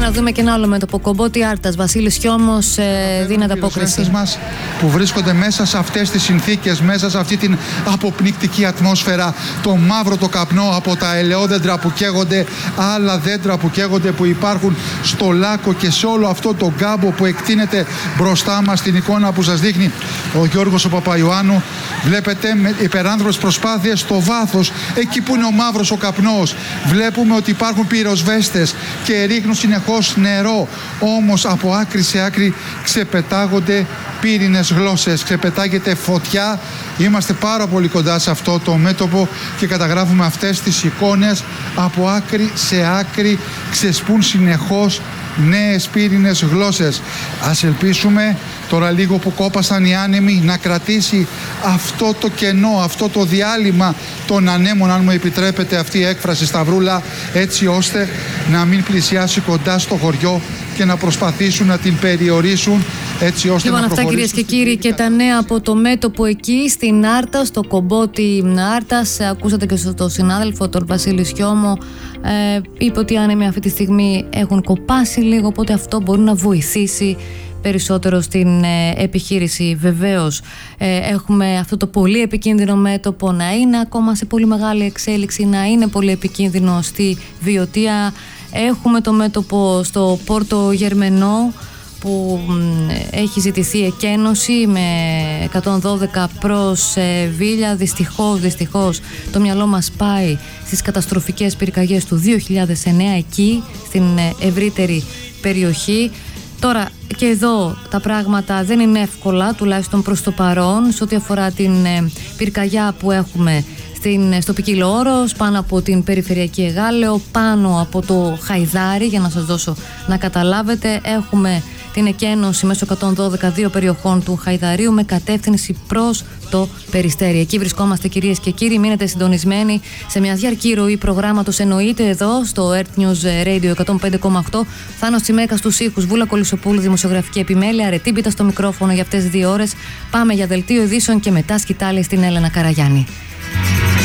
να δούμε και ένα άλλο μέτωπο. Κομπότη Άρτας. Βασίλης Χιώμος δίνει ανταπόκριση. Μας που βρίσκονται μέσα σε αυτές τις συνθήκες, μέσα σε αυτή την αποπνικτική ατμόσφαιρα, το μαύρο το καπνό από τα ελαιόδεντρα που καίγονται, άλλα δέντρα που καίγονται που υπάρχουν στο Λάκκο και σε όλο αυτό το γκάμπο που εκτείνεται μπροστά μας, την εικόνα που σας δείχνει ο Γιώργος ο Παπαϊωάννου. Βλέπετε με υπεράνθρωπες προσπάθειες στο βάθος, εκεί που είναι ο μαύρος ο καπνός. Βλέπουμε ότι υπάρχουν πυροσβέστες και ρίχνουν συνεχώς νερό. Όμως από άκρη σε άκρη ξεπετάγονται πύρινες γλώσσες, ξεπετάγεται φωτιά. Είμαστε πάρα πολύ κοντά σε αυτό το μέτωπο και καταγράφουμε αυτές τις εικόνες. Από άκρη σε άκρη ξεσπούν συνεχώς νέες πύρινες γλώσσες. Ας ελπίσουμε τώρα λίγο που κόπασαν οι άνεμοι να κρατήσει αυτό το κενό, αυτό το διάλειμμα των ανέμων, αν μου επιτρέπετε αυτή η έκφραση, Σταυρούλα, έτσι ώστε να μην πλησιάσει κοντά στο χωριό και να προσπαθήσουν να την περιορίσουν, έτσι ώστε να προχωρήσουν. Αυτά, κυρίες και κύριοι, και τα νέα από το μέτωπο εκεί στην Άρτα, στο Κομπότη Άρτας. Ακούσατε και στο συνάδελφο, τον Βασίλη Χιώμο. Είπε ότι οι άνεμοι αυτή τη στιγμή έχουν κοπάσει λίγο, οπότε αυτό μπορεί να βοηθήσει περισσότερο στην επιχείρηση. Βεβαίως έχουμε αυτό το πολύ επικίνδυνο μέτωπο να είναι ακόμα σε πολύ μεγάλη εξέλιξη, να είναι πολύ επικίνδυνο στη Βιωτία. Έχουμε το μέτωπο στο Πόρτο Γερμενό που έχει ζητηθεί εκένωση με 112 προς Βίλια. Δυστυχώς το μυαλό μας πάει στις καταστροφικές πυρκαγιές του 2009 εκεί στην ευρύτερη περιοχή. Τώρα και εδώ τα πράγματα δεν είναι εύκολα, τουλάχιστον προς το παρόν, σε ό,τι αφορά την πυρκαγιά που έχουμε στο Ποικίλο Όρος, πάνω από την Περιφερειακή Εγάλεο, πάνω από το Χαϊδάρι, για να σας δώσω να καταλάβετε. Έχουμε την εκένωση μέσω 112 περιοχών του Χαϊδαρίου με κατεύθυνση προς το Περιστέρι. Εκεί βρισκόμαστε, κυρίες και κύριοι. Μείνετε συντονισμένοι σε μια διαρκή ροή προγράμματος. Εννοείται εδώ στο Earth News Radio 105,8. Θάνος Τσιμέκας στους ήχους, Βούλα Κολυσοπούλου δημοσιογραφική επιμέλεια, Αρετή Μπίτα στο μικρόφωνο για αυτές τις 2 ώρες. Πάμε για δελτίο ειδήσεων και μετά σκητάλη στην Έλενα Καραγιάννη.